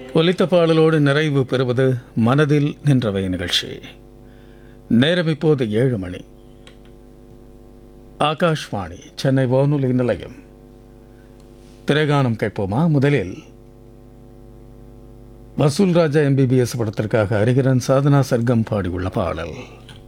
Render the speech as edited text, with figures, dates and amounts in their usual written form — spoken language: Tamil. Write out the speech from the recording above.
ஒலித்த பாடலோடு நிறைவு பெறுவது மனதில் நின்றவை நிகழ்ச்சி. நேரம் இப்போது 7 மணி. ஆகாஷ்வாணி சென்னை வானொலி நிலையம். திரைகானம் கேட்போமா? முதலில் வசூல் ராஜா MBBS படத்திற்காக ஹரிஹரன் சாதனா சர்க்கம் பாடியுள்ள பாடல்.